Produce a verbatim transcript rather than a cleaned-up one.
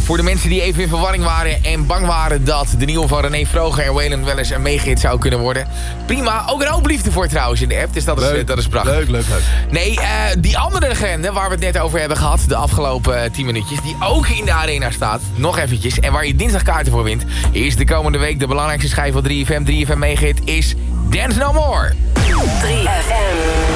voor de mensen die even in verwarring waren en bang waren dat de nieuwe van René Vroger en Waylon wel eens een meegehit zou kunnen worden. Prima, ook een hoop liefde voor trouwens in de app, dus dat is, leuk, dat is prachtig. Leuk, leuk, leuk. Nee, uh, die andere legende waar we het net over hebben gehad, de afgelopen tien minuutjes, die ook in de arena staat, nog eventjes, en waar je dinsdag kaarten voor wint, is de komende week de belangrijkste schijf van drie F M, drie F M meegehit, is Dance No More. drie F M